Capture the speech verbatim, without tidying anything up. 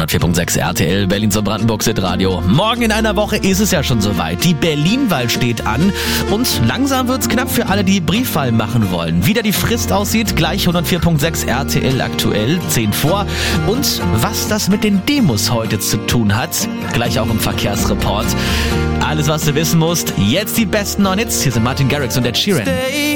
hundertvier Komma sechs R T L, Berlin zum Brandenburg Hit Radio. Morgen in einer Woche ist es ja schon soweit. Die Berlin-Wahl steht an und langsam wird's knapp für alle, die Briefwahl machen wollen. Wie da die Frist aussieht, gleich hundertvier Komma sechs R T L aktuell, zehn vor. Und was das mit den Demos heute zu tun hat, gleich auch im Verkehrsreport. Alles, was du wissen musst, jetzt die besten neuen Hits. Hier sind Martin Garrix und Ed Sheeran.